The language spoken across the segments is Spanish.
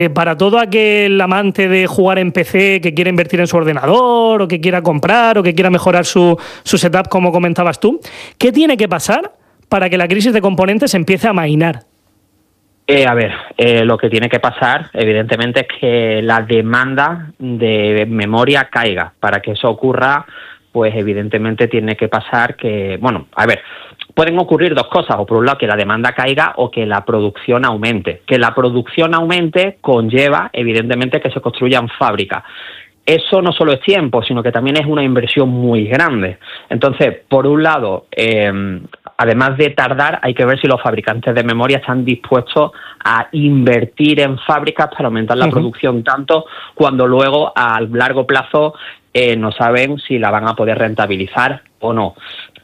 Para todo aquel amante de jugar en PC que quiera invertir en su ordenador o que quiera comprar o que quiera mejorar su setup, como comentabas tú, ¿qué tiene que pasar para que la crisis de componentes empiece a amainar? Lo que tiene que pasar, evidentemente, es que la demanda de memoria caiga. Para que eso ocurra, pues evidentemente tiene que pasar que, pueden ocurrir dos cosas, o por un lado que la demanda caiga o que la producción aumente. Que la producción aumente conlleva, evidentemente, que se construyan fábricas. Eso no solo es tiempo, sino que también es una inversión muy grande. Entonces, por un lado, además de tardar, hay que ver si los fabricantes de memoria están dispuestos a invertir en fábricas para aumentar la producción tanto cuando luego a largo plazo no saben si la van a poder rentabilizar o no.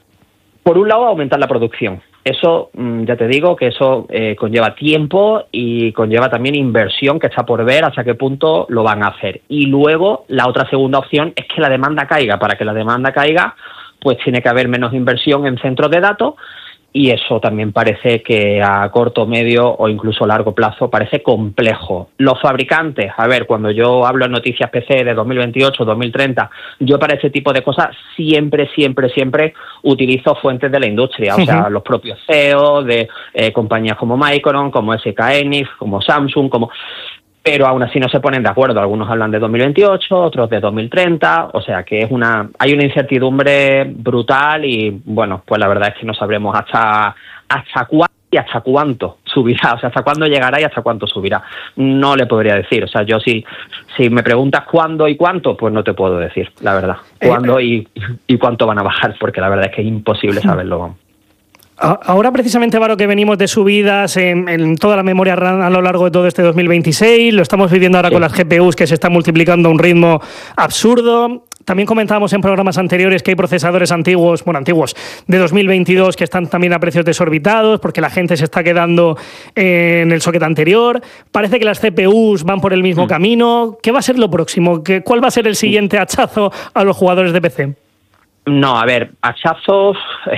Por un lado, aumentar la producción. Eso, ya te digo, que eso conlleva tiempo y conlleva también inversión que está por ver hasta qué punto lo van a hacer. Y luego, la otra segunda opción es que la demanda caiga. Para que la demanda caiga, pues tiene que haber menos inversión en centros de datos, y eso también parece que a corto, medio o incluso largo plazo parece complejo. Los fabricantes, cuando yo hablo en Noticias PC de 2028, 2030, yo para ese tipo de cosas siempre utilizo fuentes de la industria, o sea, los propios CEOs de compañías como Micron, como SK Hynix, como Samsung, pero aún así no se ponen de acuerdo. Algunos hablan de 2028, otros de 2030, o sea que hay una incertidumbre brutal y, bueno, pues la verdad es que no sabremos hasta cuándo y hasta cuánto subirá, o sea, hasta cuándo llegará y hasta cuánto subirá. No le podría decir, o sea, yo si me preguntas cuándo y cuánto, pues no te puedo decir, la verdad, cuándo y cuánto van a bajar, porque la verdad es que es imposible saberlo. Ahora precisamente, Varo, que venimos de subidas en toda la memoria RAM a lo largo de todo este 2026, lo estamos viviendo ahora con las GPUs que se están multiplicando a un ritmo absurdo. También comentábamos en programas anteriores que hay procesadores antiguos de 2022 que están también a precios desorbitados porque la gente se está quedando en el socket anterior. Parece que las CPUs van por el mismo camino. ¿Qué va a ser lo próximo? ¿Cuál va a ser el siguiente hachazo a los jugadores de PC? No, hachazos...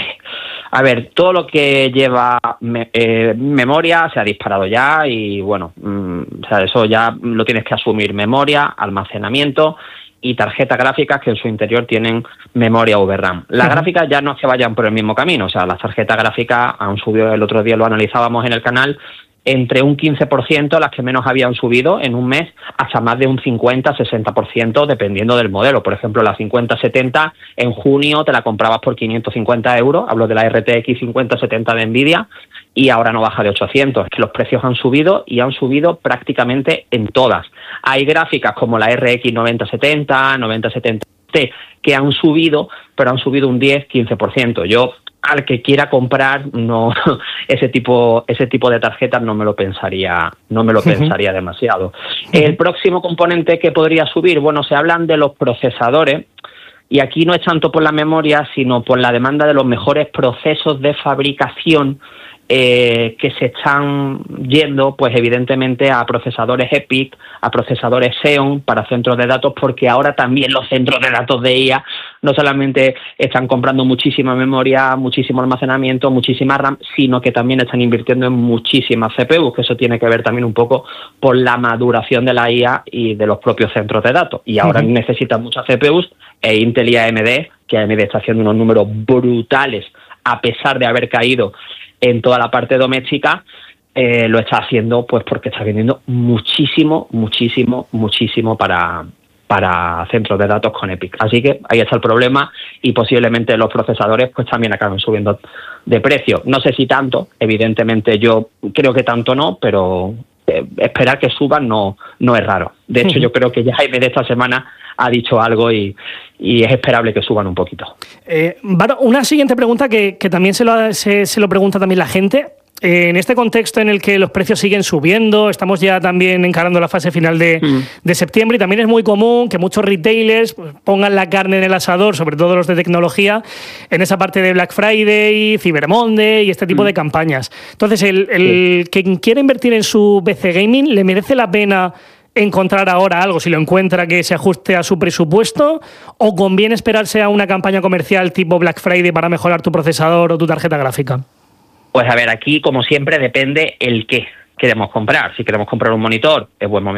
todo lo que lleva memoria se ha disparado ya y, bueno, eso ya lo tienes que asumir. Memoria, almacenamiento y tarjetas gráficas que en su interior tienen memoria VRAM. Las gráficas ya no se vayan por el mismo camino, o sea, las tarjetas gráficas han subido, el otro día lo analizábamos en el canal, entre un 15% las que menos habían subido en un mes, hasta más de un 50-60% dependiendo del modelo. Por ejemplo, la 5070 en junio te la comprabas por 550 euros, hablo de la RTX 5070 de Nvidia, y ahora no baja de 800. Es que los precios han subido y han subido prácticamente en todas. Hay gráficas como la RX 9070, 9070T que han subido, pero han subido un 10-15%. Yo, al que quiera comprar, no, ese tipo de tarjetas no me lo pensaría demasiado. El próximo componente que podría subir, se hablan de los procesadores, y aquí no es tanto por la memoria, sino por la demanda de los mejores procesos de fabricación que se están yendo, pues evidentemente, a procesadores EPYC, a procesadores Xeon para centros de datos, porque ahora también los centros de datos de IA no solamente están comprando muchísima memoria, muchísimo almacenamiento, muchísima RAM, sino que también están invirtiendo en muchísimas CPUs, que eso tiene que ver también un poco por la maduración de la IA y de los propios centros de datos. Y ahora necesitan muchas CPUs, Intel y AMD, que AMD está haciendo unos números brutales a pesar de haber caído en toda la parte doméstica, lo está haciendo pues porque está vendiendo muchísimo para centros de datos con EPYC. Así que ahí está el problema, y posiblemente los procesadores pues también acaben subiendo de precio. No sé si tanto, evidentemente yo creo que tanto no, pero esperar que suban no es raro. De hecho, yo creo que ya AMD esta semana ha dicho algo y es esperable que suban un poquito. Varo, una siguiente pregunta que también se lo pregunta también la gente. En este contexto en el que los precios siguen subiendo, estamos ya también encarando la fase final de septiembre, y también es muy común que muchos retailers pongan la carne en el asador, sobre todo los de tecnología, en esa parte de Black Friday, Cyber Monday y este tipo de campañas. Entonces, el quien quiere invertir en su PC Gaming, ¿le merece la pena encontrar ahora algo, si lo encuentra, que se ajuste a su presupuesto, o conviene esperarse a una campaña comercial tipo Black Friday para mejorar tu procesador o tu tarjeta gráfica? Pues aquí, como siempre, depende el qué. queremos comprar. Si queremos comprar un monitor, es buen momento